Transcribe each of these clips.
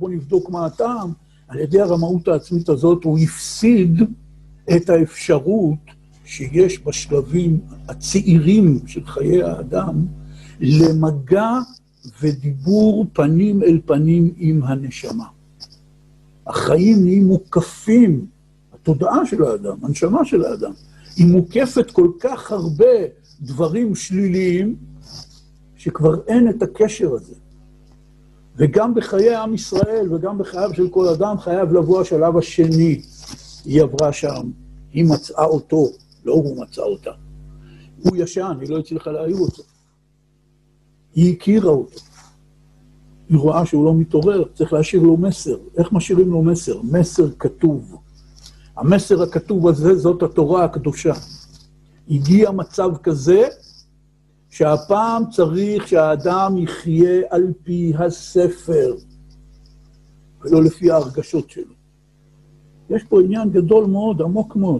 בוא נבדוק מה הטעם. על ידי הרמאות העצמית הזאת הוא הפסיד את האפשרות שיש בשלבים הצעירים של חיי האדם למגע ודיבור פנים אל פנים עם הנשמה. החיים נהיים מוקפים, התודעה של האדם, הנשמה של האדם, היא מוקפת כל כך הרבה דברים שליליים, שכבר אין את הקשר הזה. וגם בחיי עם ישראל וגם בחייו של כל אדם חייב לבוא השלב השני. היא עברה שם, היא מצאה אותו, לא הוא מצא אותה. הוא ישן, היא לא הצליחה להעיר אותו. היא הכירה אותו. היא רואה שהוא לא מתעורר, צריך להשאיר לו מסר. איך משאירים לו מסר? מסר כתוב. המסר הכתוב הזה זאת התורה הקדושה. הגיע מצב כזה שהפעם צריך שהאדם יחיה על פי הספר, ולא לפי ההרגשות שלו. יש פה עניין גדול מאוד, עמוק מאוד.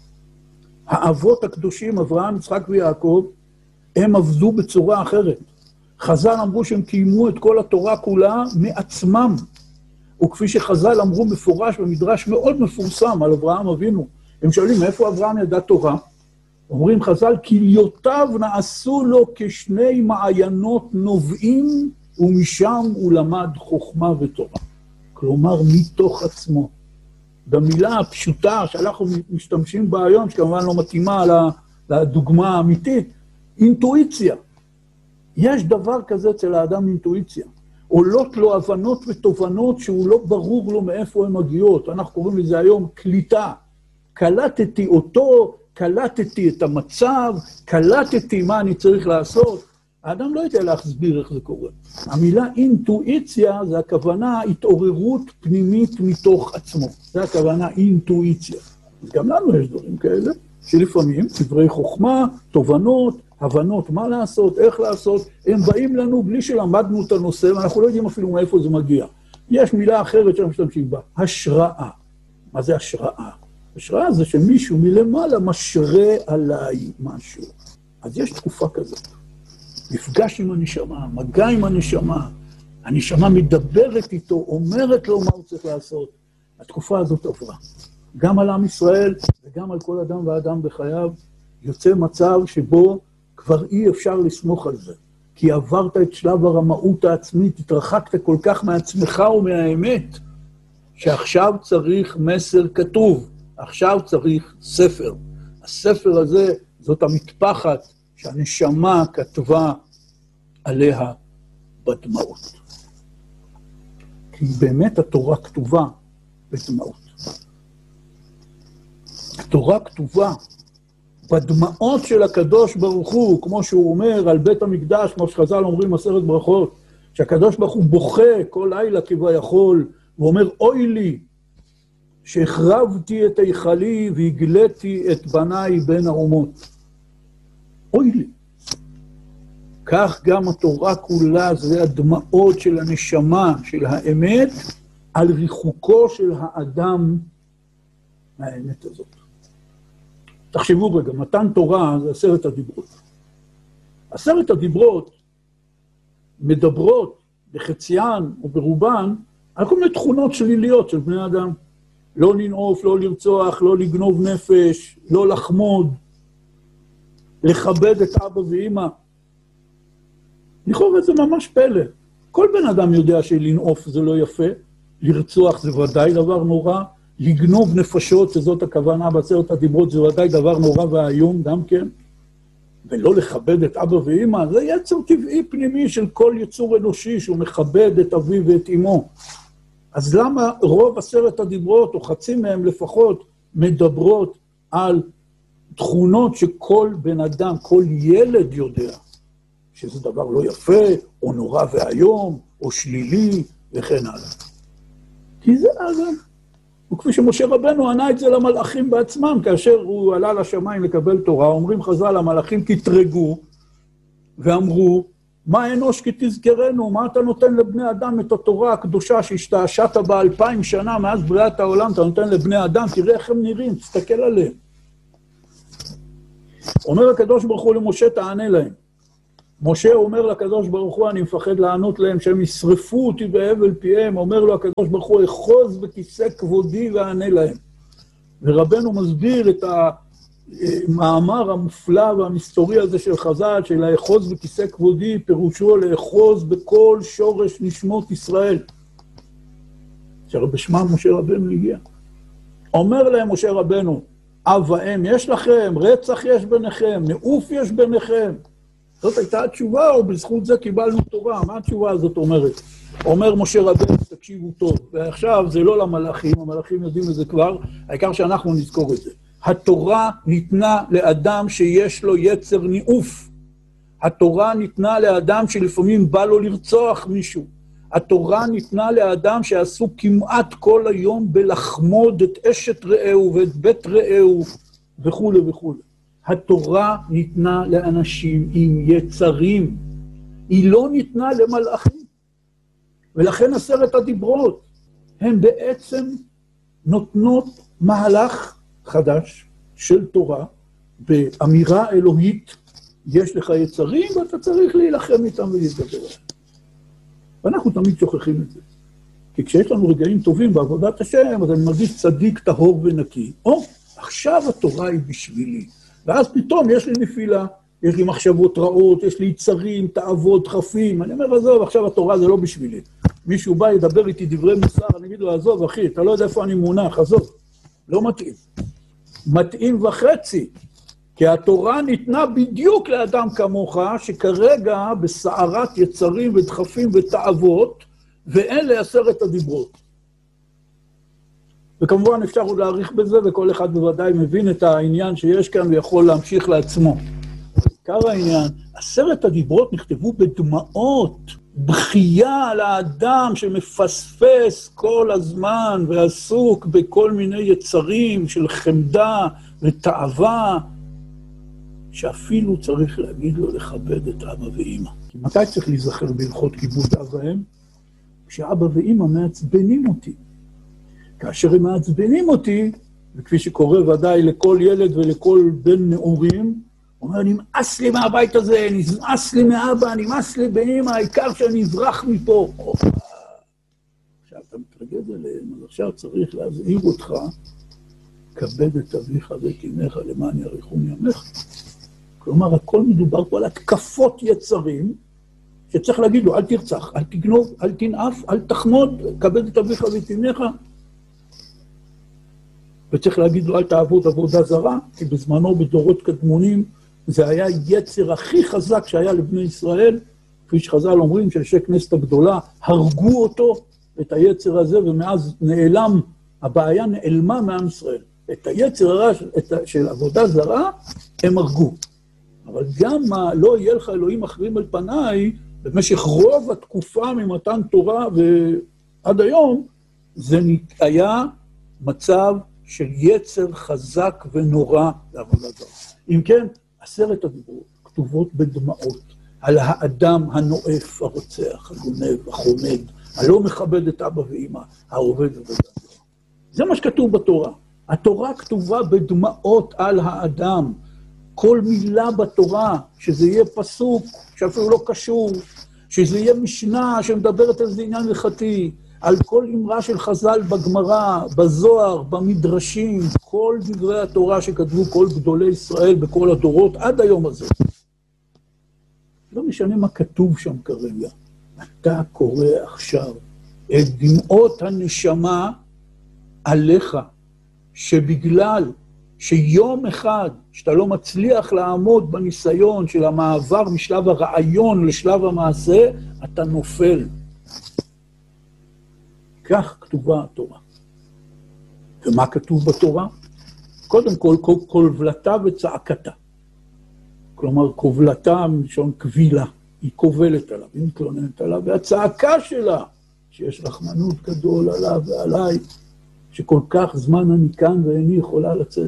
האבות הקדושים, אברהם, יצחק ויעקב, הם עבדו בצורה אחרת. חז"ל אמרו שהם קיימו את כל התורה כולה מעצמם. וכפי שחז"ל אמרו מפורש במדרש מאוד מפורסם על אברהם אבינו, הם שואלים מאיפה אברהם ידע תורה? אומרים חז"ל, כליותיו נעשו לו כשני מעיינות נובעים, ומשם הוא למד חוכמה ותורה. כלומר, מתוך עצמו. במילה הפשוטה שאנחנו משתמשים בה היום, שכמובן לא מתאימה לדוגמה האמיתית, אינטואיציה. יש דבר כזה אצל האדם אינטואיציה. עולות לו הבנות ותובנות שהוא לא ברור לו מאיפה הן מגיעות. אנחנו קוראים לזה היום קליטה. קלטתי אותו, קלטתי את המצב, קלטתי מה אני צריך לעשות. האדם לא יודע להסביר איך זה קורה. המילה אינטואיציה זה הכוונה התעוררות פנימית מתוך עצמו. זה הכוונה אינטואיציה. גם לנו יש דברים כאלה, שלפעמים דברי חוכמה, תובנות, הבנות מה לעשות, איך לעשות, הם באים לנו בלי שלמדנו את הנושא, ואנחנו לא יודעים אפילו מאיפה זה מגיע. יש מילה אחרת שאנחנו משתמשים בה, השראה. מה זה השראה? השראה זה שמישהו מלמעלה משרה עליי משהו. אז יש תקופה כזאת. נפגש עם הנשמה, מגע עם הנשמה, הנשמה מדברת איתו, אומרת לו מה הוא צריך לעשות. התקופה הזאת עברה. גם על עם ישראל וגם על כל אדם ואדם בחייו, יוצא מצב שבו כבר אי אפשר לסמוך על זה. כי עברת את שלב הרמאות העצמית, התרחקת כל כך מעצמך ומהאמת, שעכשיו צריך מסר כתוב, עכשיו צריך ספר. הספר הזה זאת המטפחת שהנשמה כתבה עליה בדמעות. כי באמת התורה כתובה בדמעות. התורה כתובה בדמעות של הקדוש ברוך הוא, כמו שהוא אומר על בית המקדש, כמו שחז"ל אומרים 10 ברכות, שהקדוש ברוך הוא בוכה כל לילה כביכול, ואומר אוי לי, שהחרבתי את היכלי והגליתי את בניי בין האומות. אוי לי. כך גם התורה כולה, זה הדמעות של הנשמה, של האמת, על ריחוקו של האדם מהאמת הזאת. תחשבו רגע, מתן תורה זה 10 הדיברות. 10 הדיברות מדברות בחציין או ברובן על כל מיני תכונות שליליות של בני אדם. לא לנעוף, לא לרצוח, לא לגנוב נפש, לא לחמוד, לכבד את אבא ואמא. לכאורה זה ממש פלא. כל בן אדם יודע שלנעוף זה לא יפה, לרצוח זה ודאי דבר נורא, לגנוב נפשות, שזאת הכוונה ב10 הדיברות, זה ודאי דבר נורא והיום גם כן, ולא לכבד את אבא ואמא, זה יצר טבעי פנימי של כל יצור אנושי שהוא מכבד את אביו ואת אמו. אז למה רוב 10 הדיברות, או חצי מהם לפחות, מדברות על תכונות שכל בן אדם, כל ילד יודע, שזה דבר לא יפה, או נורא והיום, או שלילי, וכן הלאה. כי זה אדם. וכפי שמשה רבנו ענה את זה למלאכים בעצמם, כאשר הוא עלה לשמיים לקבל תורה, אומרים חז"ל, המלאכים כתרגו, ואמרו, מה אנוש כי תזכרנו, מה אתה נותן לבני אדם את התורה הקדושה שהשתעשעת בה 2000 שנה מאז בריאת העולם, אתה נותן לבני אדם, תראה איך הם נראים, תסתכל עליהם. אומר הקדוש ברוך הוא למשה, תענה להם, משה אומר לקדוש ברוך הוא, אני מפחד לענות להם שהם ישרפו אותי בהבל פיהם, אומר לו הקדוש ברוך הוא, אחוז בכיסא כבודי וענה להם. ורבנו מסביר את המאמר המופלא והמסתורי הזה של חז"ל, של האחוז בכיסא כבודי, פירושו לאחוז בכל שורש נשמות ישראל. שבשמם משה רבנו הגיע. אומר להם משה רבנו, אב ואם יש לכם, רצח יש ביניכם, נעוף יש ביניכם. זאת הייתה התשובה, ובזכות זה קיבלנו תורה. מה התשובה הזאת אומרת? אומר משה רבנו, תקשיבו טוב, ועכשיו זה לא למלאכים, המלאכים יודעים את זה כבר, העיקר שאנחנו נזכור את זה. התורה ניתנה לאדם שיש לו יצר ניאוף. התורה ניתנה לאדם שלפעמים בא לו לרצוח מישהו. התורה ניתנה לאדם שעשו כמעט כל היום בלחמוד את אשת רעהו ואת בית רעהו וכו' וכו'. התורה ניתנה לאנשים עם יצרים. היא לא ניתנה למלאכים. ולכן 10 הדיברות הן בעצם נותנות מהלך חדש של תורה באמירה אלוהית, יש לך יצרים ואתה צריך להילחם איתם ולהתגבר עליהם. ואנחנו תמיד שוכחים את זה. כי כשיש לנו רגעים טובים בעבודת השם, אז אני מרגיש צדיק, טהור ונקי. עכשיו התורה היא בשבילי. ואז פתאום יש לי נפילה, יש לי מחשבות רעות, יש לי יצרים, תאוות, דחפים. אני אומר, עזוב, עכשיו התורה זה לא בשבילי. מישהו בא ידבר איתי דברי מוסר, אני אגיד לו, עזוב אחי, אתה לא יודע איפה אני מונח, עזוב. לא מתאים. מתאים וחצי. כי התורה ניתנה בדיוק לאדם כמוך, שכרגע בסערת יצרים ודחפים ותאוות, ואלה 10 הדיברות. וכמובן אפשר עוד להאריך בזה, וכל אחד בוודאי מבין את העניין שיש כאן ויכול להמשיך לעצמו. עיקר העניין, 10 הדיברות נכתבו בדמעות, בכייה על האדם שמפספס כל הזמן ועסוק בכל מיני יצרים של חמדה ותאווה, שאפילו צריך להגיד לו לכבד את אבא ואמא. כי מתי צריך להיזכר בהלכות כיבוד אב ואם? כשאבא ואמא מעצבנים אותי. כאשר הם מעצבנים אותי, וכפי שקורה ודאי לכל ילד ולכל בן נעורים, הוא אומר, נמאס לי מהבית הזה, נמאס לי מאבא, נמאס לי באמא, העיקר שאני אברח מפה. עכשיו אתה מתרגז עליהם, אז עכשיו צריך להזהיר אותך, כבד את אביך ואת אמך למען יאריכון ימיך. כלומר, הכל מדובר פה על התקפות יצרים, שצריך להגיד לו, אל תרצח, אל תגנוב, אל תנאף, אל תחמוד, כבד את אביך ואת אמך. וצריך להגיד לו, אל תעבוד עבודה זרה, כי בזמנו בדורות קדמונים, זה היה יצר הכי חזק שהיה לבני ישראל, כפי שחז"ל אומרים, שאנשי כנסת הגדולה הרגו אותו, את היצר הזה, ומאז נעלם, הבעיה נעלמה מעם ישראל. את היצר הרע של עבודה זרה, הם הרגו. אבל גם מה, לא יהיה לך אלוהים אחרים על פניי, במשך רוב התקופה ממתן תורה ועד היום, זה היה מצב של יצר חזק ונורא לעבודה זרה. אם כן, 10 הדיברות כתובות בדמעות על האדם הנואף, הרוצח, הגונב, החומד, הלא מכבד את אבא ואמא, העובד עבודה זרה. זה מה שכתוב בתורה. התורה כתובה בדמעות על האדם. כל מילה בתורה, שזה יהיה פסוק, שאפילו לא קשור, שזה יהיה משנה שמדברת על זה עניין הלכתי, על כל אמרה של חז"ל בגמרא, בזוהר, במדרשים, כל דברי התורה שכתבו כל גדולי ישראל בכל הדורות עד היום הזה. לא משנה מה כתוב שם כרגע. אתה קורא עכשיו את דמעות הנשמה עליך, שבגלל שיום אחד שאתה לא מצליח לעמוד בניסיון של המעבר משלב הרעיון לשלב המעשה, אתה נופל. כך כתובה התורה. ומה כתוב בתורה? קודם כל, קובלתה וצעקתה. כלומר, קובלתה מלשון קבילה. היא קובלת עליו, היא מתלוננת עליו, והצעקה שלה, שיש רחמנות גדול עליו ועליי, שכל כך זמן אני כאן ואיני יכולה לצאת.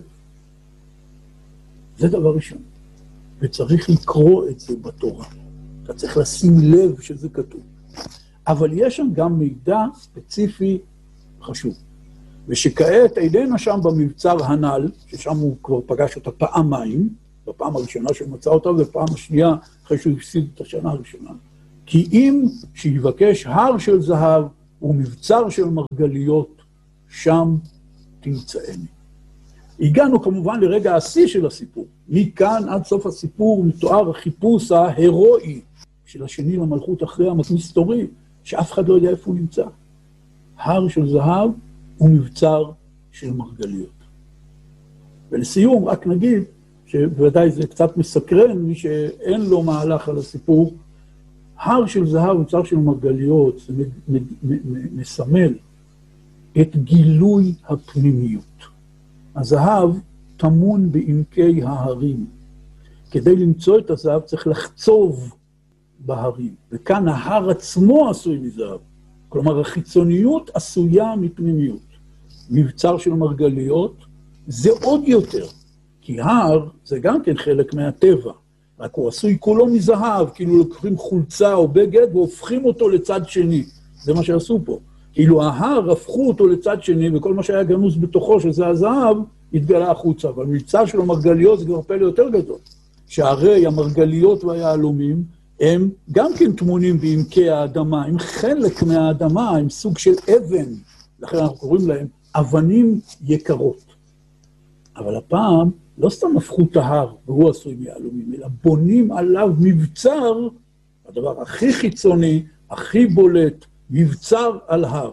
זה דבר ראשון. וצריך לקרוא את זה בתורה. אתה צריך לשים לב שזה כתוב. אבל יש שם גם מידע ספציפי חשוב. ושכעת איננה שם במבצר הנ"ל, ששם הוא כבר פגש אותה פעמיים, בפעם הראשונה שהוא מצא אותה, ובפעם השנייה אחרי שהוא הפסיד את השנה הראשונה. כי אם שיבקש הר של זהב ומבצר של מרגליות, שם תמצאני. הגענו כמובן לרגע השיא של הסיפור. מכאן עד סוף הסיפור מתואר החיפוש ההירואי של השני למלכות אחרי המסתורי, שאף אחד לא יודע איפה הוא נמצא. הר של זהב ומבצר של מרגליות. ולסיום רק נגיד, שבוודאי זה קצת מסקרן, מי שאין לו מהלך על הסיפור, הר של זהב ומבצר של מרגליות, זה מסמל את גילוי הפנימיות. הזהב טמון בעמקי ההרים. כדי למצוא את הזהב צריך לחצוב בהרים, וכאן ההר עצמו עשוי מזהב. כלומר, החיצוניות עשויה מפנימיות. מבצר של מרגליות זה עוד יותר, כי הר זה גם כן חלק מהטבע, רק הוא עשוי כולו מזהב, כאילו לוקחים חולצה או בגד והופכים אותו לצד שני. זה מה שעשו פה. כאילו ההר הפכו אותו לצד שני, וכל מה שהיה גנוז בתוכו, שזה הזהב, התגלה החוצה. אבל מבצר של המרגליות זה כבר פלא יותר גדול. שהרי המרגליות והיהלומים הם גם כן טמונים בעמקי האדמה, הם חלק מהאדמה, הם סוג של אבן, לכן אנחנו קוראים להם אבנים יקרות. אבל הפעם לא סתם הפכו את ההר, והוא עשוי מיהלומים, אלא בונים עליו מבצר, הדבר הכי חיצוני, הכי בולט, מבצר על הר.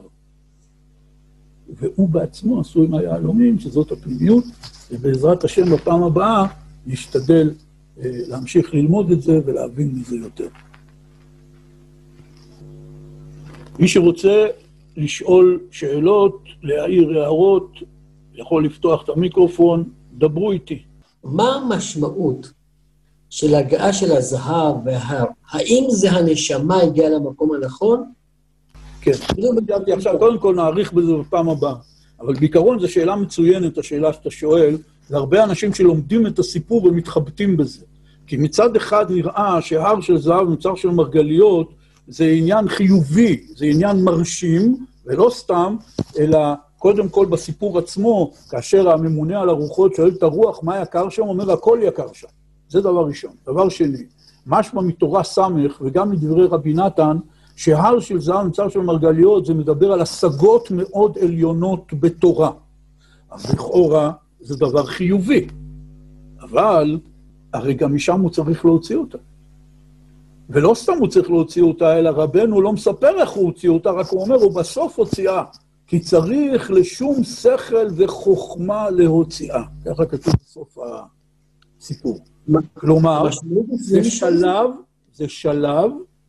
והוא בעצמו עשוי מהיהלומים, שזאת הפנימיות, ובעזרת השם בפעם הבאה נשתדל להמשיך ללמוד את זה ולהבין מזה יותר. מי שרוצה לשאול שאלות, להעיר הערות, יכול לפתוח את המיקרופון, דברו איתי. מה המשמעות של הגעה של הזהב וההר? האם זה הנשמה הגיעה למקום הנכון? כן, עכשיו קודם כל נעריך בזה בפעם הבאה, אבל בעיקרון זו שאלה מצוינת, השאלה שאתה שואל, זה הרבה אנשים שלומדים את הסיפור ומתחבטים בזה. כי מצד אחד נראה שהר של זהב ומצר של מרגליות זה עניין חיובי, זה עניין מרשים, ולא סתם, אלא קודם כל בסיפור עצמו, כאשר הממונה על הרוחות שואל את הרוח מה יקר שם, אומר הכל יקר שם. זה דבר ראשון. דבר שני, משמע מתורה סמך וגם מדברי רבי נתן, שהר של זהב ומצר של מרגליות זה מדבר על השגות מאוד עליונות בתורה. אז לכאורה זה דבר חיובי, אבל הרי גם משם הוא צריך להוציא אותה. ולא סתם הוא צריך להוציא אותה, אלא רבנו לא מספר איך הוא הוציא אותה, רק הוא אומר, הוא בסוף הוציאה, כי צריך לשום שכל וחוכמה להוציאה. ככה כתוב בסוף הסיפור. כלומר, זה שלב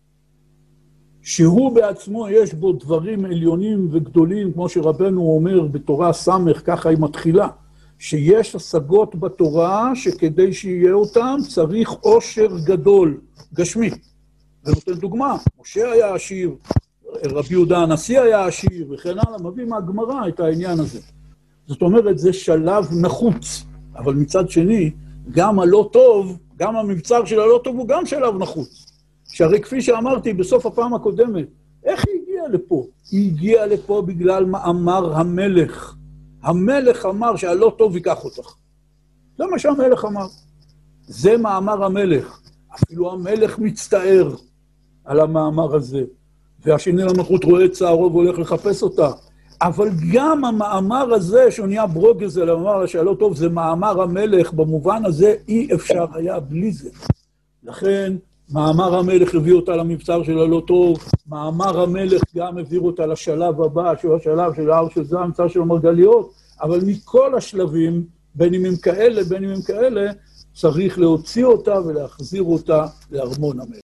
שהוא בעצמו יש בו דברים עליונים וגדולים, כמו שרבנו אומר בתורה סמך, ככה היא מתחילה, שיש השגות בתורה שכדי שיהיה אותם צריך עושר גדול, גשמי. ונותן דוגמה, משה היה עשיר, רבי יהודה הנשיא היה עשיר, וכן הלאה, מביא מהגמרא את העניין הזה. זאת אומרת, זה שלב נחוץ, אבל מצד שני, גם הלא טוב, גם המבצר של הלא טוב הוא גם שלב נחוץ. שהרי כפי שאמרתי בסוף הפעם הקודמת, איך היא הגיעה לפה? היא הגיעה לפה בגלל מאמר המלך. המלך אמר שהלא טוב ייקח אותך. זה מה שהמלך אמר. זה מאמר המלך. אפילו המלך מצטער על המאמר הזה. והשני למלכות רואה את צערו והולך לחפש אותה. אבל גם המאמר הזה, שהוא נהיה ברוגז על המאמר שהלא טוב, זה מאמר המלך. במובן הזה אי אפשר היה בלי זה. לכן, מאמר המלך הביא אותה למבצר של הלא טוב, מאמר המלך גם הביא אותה לשלב הבא, שהוא השלב של ההר של זהב, מבצר של המרגליות, אבל מכל השלבים, בין אם הם כאלה, צריך להוציא אותה ולהחזיר אותה לארמון המלך.